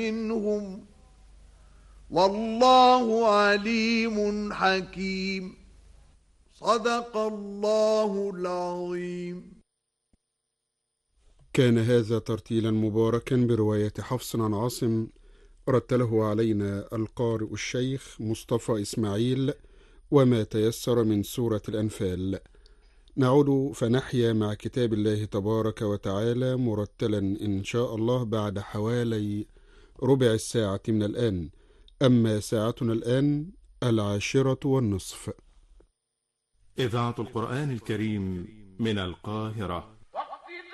منهم والله عليم حكيم. صدق الله العظيم. كان هذا ترتيلا مباركا برواية حفص عن عاصم، رتله علينا القارئ الشيخ مصطفى إسماعيل، وما تيسر من سورة الأنفال. نعود فنحيا مع كتاب الله تبارك وتعالى مرتلا إن شاء الله بعد حوالي ربع الساعة من الآن. أما ساعتنا الآن 10:30. إذاعة القرآن الكريم من القاهرة.